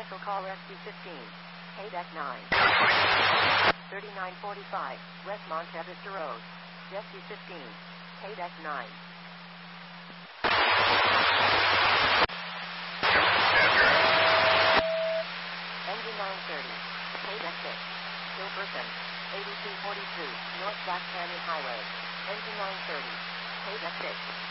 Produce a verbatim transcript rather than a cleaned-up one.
Special call Rescue fifteen. K deck nine. thirty-nine forty-five. West Monte Vista Road. Rescue fifteen. K deck nine. Engine nine thirty. K deck six. Still person. eighty-two forty-two. North Black Canyon Highway. Engine nine thirty. K deck six.